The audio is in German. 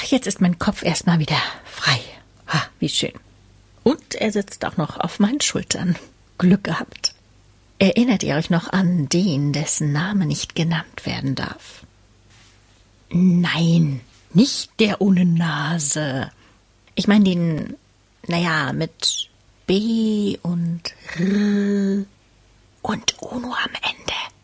jetzt ist mein Kopf erstmal wieder frei. Wie schön. Und er sitzt auch noch auf meinen Schultern. Glück gehabt. Erinnert ihr euch noch an den, dessen Name nicht genannt werden darf? Nein, nicht der ohne Nase. Ich meine den, mit B und R und Uno am Ende.